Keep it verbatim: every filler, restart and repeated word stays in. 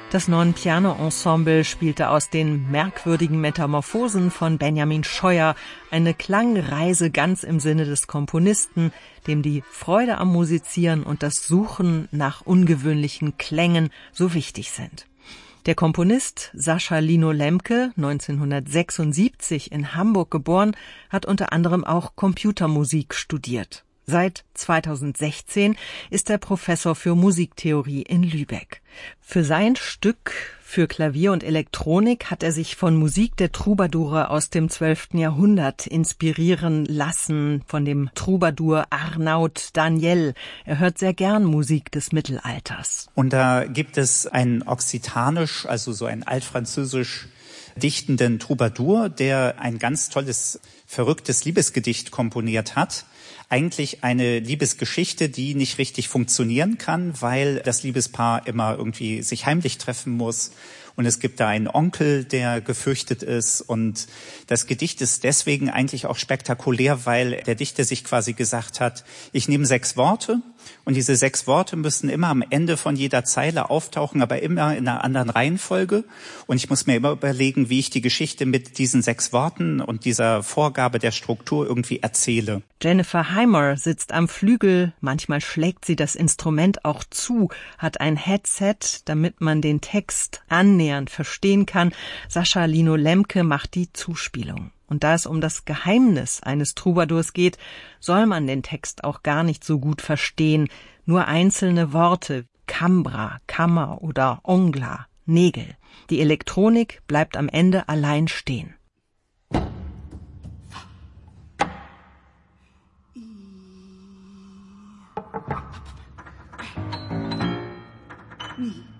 Das Non-Piano-Ensemble spielte aus den merkwürdigen Metamorphosen von Benjamin Scheuer eine Klangreise ganz im Sinne des Komponisten, dem die Freude am Musizieren und das Suchen nach ungewöhnlichen Klängen so wichtig sind. Der Komponist Sascha Lino Lemke, neunzehnhundertsechsundsiebzig in Hamburg geboren, hat unter anderem auch Computermusik studiert. Seit zweitausendsechzehn ist er Professor für Musiktheorie in Lübeck. Für sein Stück für Klavier und Elektronik hat er sich von Musik der Troubadoure aus dem zwölften Jahrhundert inspirieren lassen, von dem Troubadour Arnaud Daniel. Er hört sehr gern Musik des Mittelalters. Und da gibt es ein okzitanisch, also so ein altfranzösisch dichtenden Troubadour, der ein ganz tolles, verrücktes Liebesgedicht komponiert hat. Eigentlich eine Liebesgeschichte, die nicht richtig funktionieren kann, weil das Liebespaar immer irgendwie sich heimlich treffen muss. Und es gibt da einen Onkel, der gefürchtet ist. Und das Gedicht ist deswegen eigentlich auch spektakulär, weil der Dichter sich quasi gesagt hat, ich nehme sechs Worte und diese sechs Worte müssen immer am Ende von jeder Zeile auftauchen, aber immer in einer anderen Reihenfolge. Und ich muss mir immer überlegen, wie ich die Geschichte mit diesen sechs Worten und dieser Vorgabe der Struktur irgendwie erzähle. Jennifer Heimer sitzt am Flügel, manchmal schlägt sie das Instrument auch zu, hat ein Headset, damit man den Text annähernd verstehen kann. Sascha Lino Lemke macht die Zuspielung. Und da es um das Geheimnis eines Troubadours geht, soll man den Text auch gar nicht so gut verstehen. Nur einzelne Worte, Cambra, Kammer oder Ongla, Nägel. Die Elektronik bleibt am Ende allein stehen. Mm.